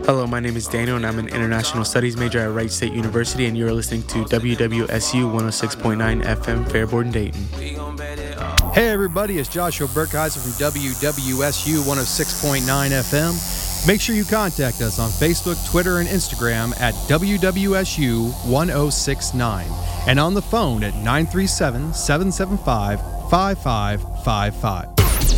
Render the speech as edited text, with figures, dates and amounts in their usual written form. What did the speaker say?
Hello, my name is Daniel, and I'm an international studies major at Wright State University, and you're listening to WWSU 106.9 FM Fairborn, Dayton. Hey everybody, it's Joshua Burkheiser from WWSU 106.9 FM. Make sure you contact us on Facebook, Twitter, and Instagram at WWSU 1069 and on the phone at 937-775-5555.